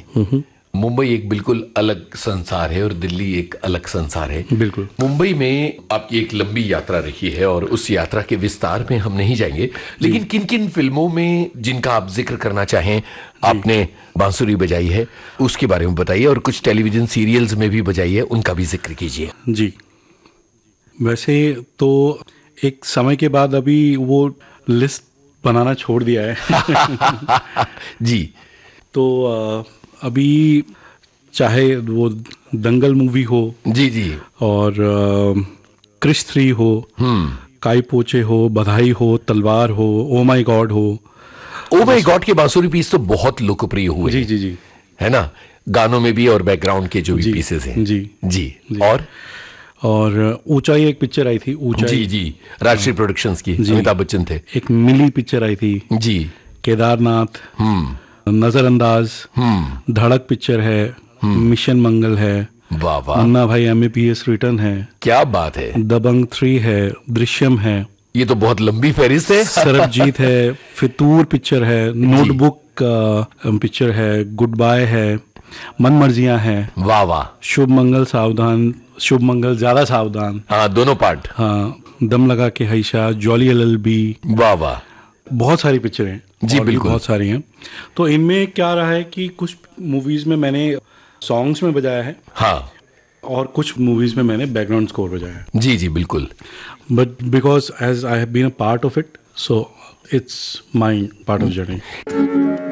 मुंबई एक बिल्कुल अलग संसार है और दिल्ली एक अलग संसार है। बिल्कुल। मुंबई में आपकी एक लंबी यात्रा रही है और उस यात्रा के विस्तार में हम नहीं जाएंगे, लेकिन किन किन फिल्मों में जिनका आप जिक्र करना चाहें आपने बांसुरी बजाई है उसके बारे में बताइए, और कुछ टेलीविजन सीरियल्स में भी बजाई है उनका भी जिक्र कीजिए। जी, वैसे तो एक समय के बाद अभी वो लिस्ट बनाना छोड़ दिया है। जी। तो अभी चाहे वो दंगल मूवी हो, जी जी, और क्रिश 3 हो, काई पोचे हो, बधाई हो, तलवार हो, ओ माई गॉड हो। ओ माई गॉड के बांसुरी पीस तो बहुत लोकप्रिय हुए जी हैं, जी जी, है ना, गानों में भी और बैकग्राउंड के जो भी जी, पीसेस हैं। जी जी, जी। और ऊंचाई एक पिक्चर आई थी, ऊंचाई। जी जी, राष्ट्रीय प्रोडक्शंस की, अमिताभ बच्चन थे। एक मिली पिक्चर आई थी। जी। केदारनाथ, नजरअंदाज, धड़क पिक्चर है, मिशन मंगल है, वाह वाह, मुन्ना भाई MAPS रिटर्न है, क्या बात है, दबंग 3 है, दृश्यम है, ये तो बहुत लंबी फहरिस्त है। सरबजीत है, फितूर पिक्चर है, नोटबुक पिक्चर है, गुड बाय है, मन मर्जियां है, वाह वाह, शुभ मंगल सावधान, शुभ मंगल ज्यादा सावधान, हाँ दोनों पार्ट, हाँ, दम लगा के हईशा, जॉली LLB, वाह वाह। बहुत सारी पिक्चरें हैं जी और भी बिल्कुल, बहुत सारी हैं। तो इनमें क्या रहा है कि कुछ मूवीज में मैंने सॉन्ग्स में बजाया है, हाँ और कुछ मूवीज में मैंने बैकग्राउंड स्कोर बजाया है। जी जी बिल्कुल। But because as I have been a part of it, so it's my part of journey.